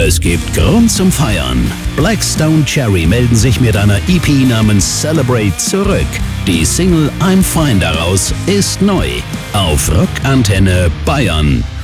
Es gibt Grund zum Feiern. Blackstone Cherry melden sich mit einer EP namens Celebrate zurück. Die Single I'm Fine daraus ist neu. Auf Rockantenne Bayern.